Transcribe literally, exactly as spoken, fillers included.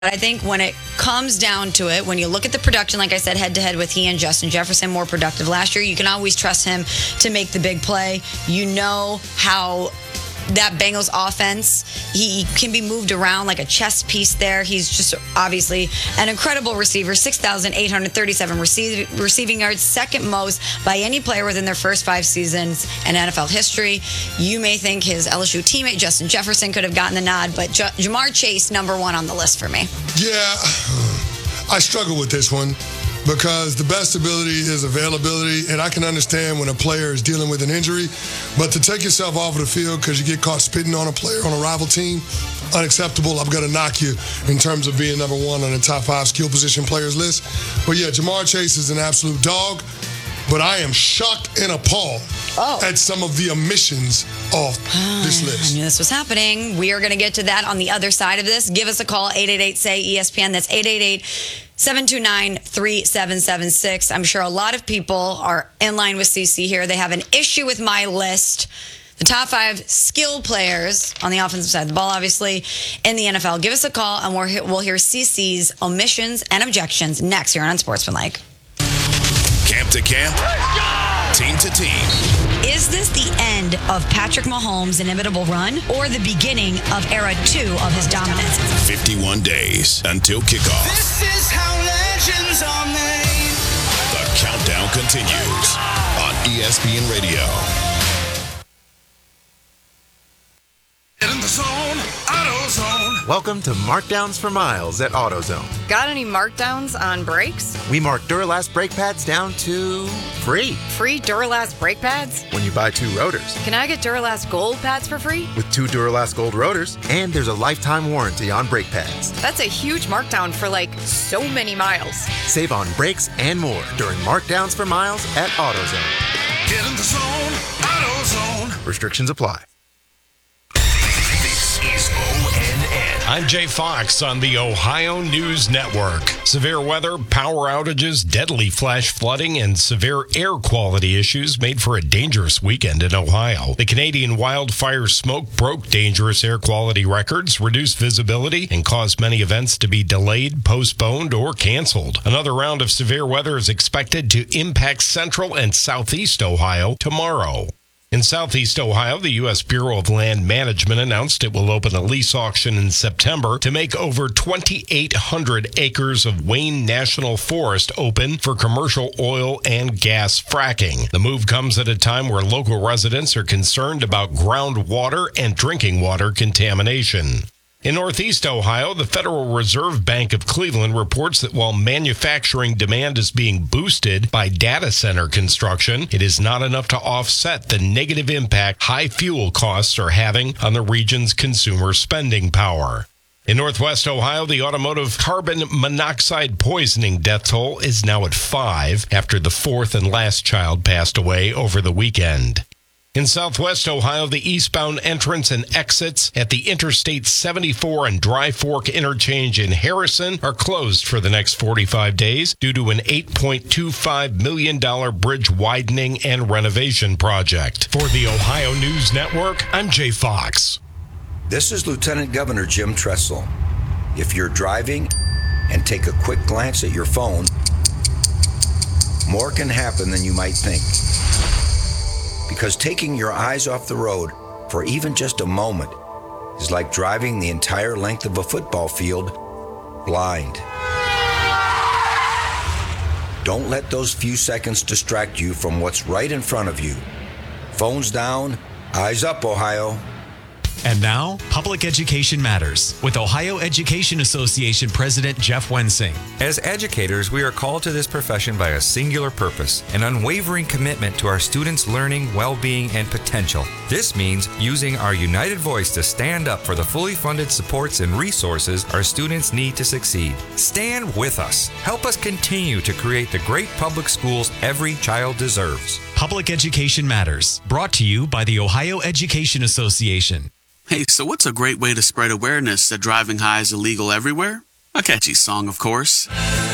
I think when it comes down to it, when you look at the production, like I said, head-to-head with he and Justin Jefferson, more productive last year, you can always trust him to make the big play. You know how that Bengals offense, he can be moved around like a chess piece there. He's just obviously an incredible receiver, six thousand eight hundred thirty-seven receive, receiving yards, second most by any player within their first five seasons in N F L history. You may think his L S U teammate, Justin Jefferson, could have gotten the nod, but J- Ja'Marr Chase, number one on the list for me. Yeah, I struggle with this one because the best ability is availability, and I can understand when a player is dealing with an injury, but to take yourself off of the field because you get caught spitting on a player on a rival team, unacceptable. I'm going to knock you in terms of being number one on the top five skill position players list. But yeah, Ja'Marr Chase is an absolute dog, but I am shocked and appalled oh. at some of the omissions off this list. I knew this was happening. We are going to get to that on the other side of this. Give us a call, eight eight eight, S A Y, E S P N. That's eight eight eight, seven two nine, three seven seven six. I'm sure a lot of people are in line with C C here. They have an issue with my list. The top five skill players on the offensive side of the ball, obviously, in the N F L. Give us a call, and we'll, we'll hear C C's omissions and objections next here on Unsportsmanlike. Camp to camp, team to team. Is this the end of Patrick Mahomes' inimitable run or the beginning of era two of his dominance? fifty-one days until kickoff. This is how legends are made. The countdown continues on E S P N Radio. Get in the zone, AutoZone. Welcome to Markdowns for Miles at AutoZone. Got any markdowns on brakes? We mark Duralast brake pads down to free. Free Duralast brake pads? When you buy two rotors. Can I get Duralast Gold pads for free? With two Duralast Gold rotors, and there's a lifetime warranty on brake pads. That's a huge markdown for like so many miles. Save on brakes and more during Markdowns for Miles at AutoZone. Get in the zone, AutoZone. Restrictions apply. Is O N N. I'm Jay Fox on the Ohio News Network. Severe weather, power outages, deadly flash flooding, and severe air quality issues made for a dangerous weekend in Ohio. The Canadian wildfire smoke broke dangerous air quality records, reduced visibility, and caused many events to be delayed, postponed, or canceled. Another round of severe weather is expected to impact central and southeast Ohio tomorrow. In Southeast Ohio, the U S Bureau of Land Management announced it will open a lease auction in September to make over twenty-eight hundred acres of Wayne National Forest open for commercial oil and gas fracking. The move comes at a time where local residents are concerned about groundwater and drinking water contamination. In Northeast Ohio, the Federal Reserve Bank of Cleveland reports that while manufacturing demand is being boosted by data center construction, it is not enough to offset the negative impact high fuel costs are having on the region's consumer spending power. In Northwest Ohio, the automotive carbon monoxide poisoning death toll is now at five after the fourth and last child passed away over the weekend. In Southwest Ohio, the eastbound entrance and exits at the Interstate seventy-four and Dry Fork interchange in Harrison are closed for the next forty-five days due to an eight point two five million dollars bridge widening and renovation project. For the Ohio News Network, I'm Jay Fox. This is Lieutenant Governor Jim Tressel. If you're driving and take a quick glance at your phone, more can happen than you might think. Because taking your eyes off the road for even just a moment is like driving the entire length of a football field blind. Don't let those few seconds distract you from what's right in front of you. Phones down, eyes up, Ohio. And now, Public Education Matters with Ohio Education Association President Jeff Wensing. As educators, we are called to this profession by a singular purpose, an unwavering commitment to our students' learning, well-being, and potential. This means using our united voice to stand up for the fully funded supports and resources our students need to succeed. Stand with us. Help us continue to create the great public schools every child deserves. Public Education Matters, brought to you by the Ohio Education Association. Hey, so what's a great way to spread awareness that driving high is illegal everywhere? A catchy song, of course.